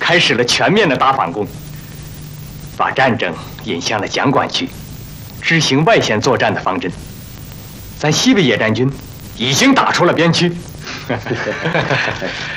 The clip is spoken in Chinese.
开始了全面的大反攻，把战争引向了蒋管区，执行外线作战的方针。咱西北野战军已经打出了边区。